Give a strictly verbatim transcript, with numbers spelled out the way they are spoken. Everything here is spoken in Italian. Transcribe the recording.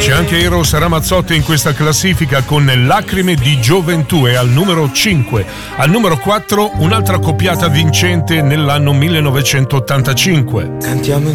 C'è anche Eros Ramazzotti in questa classifica con Lacrime di gioventù, è al numero cinque. Al numero quattro un'altra coppiata vincente nell'anno millenovecentottantacinque. Cantiamo